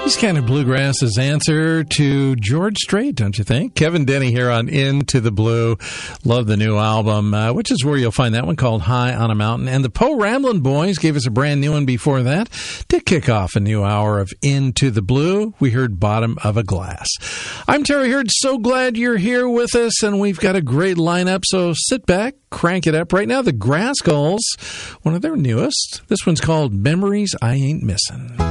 This kind of bluegrass's answer to George Strait, don't you think? Kevin Denny here on Into the Blue. Love the new album, which is where you'll find that one called High on a Mountain. And the Poe Ramblin' Boys gave us a brand new one before that to kick off a new hour of Into the Blue. We heard Bottom of a Glass. I'm Terry Hurd. So glad you're here with us, and we've got a great lineup, so sit back, crank it up. Right now, the Grass Skulls, one of their newest. This one's called Memories I Ain't Missing.